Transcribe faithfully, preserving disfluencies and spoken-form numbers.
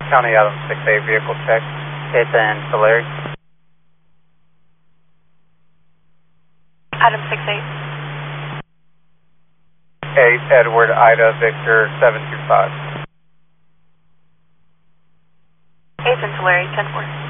County Adam six eight vehicle check. It's in Tulare. Adam six eight. eight Edward Ida Victor seven two five. eight in Tulare, ten four.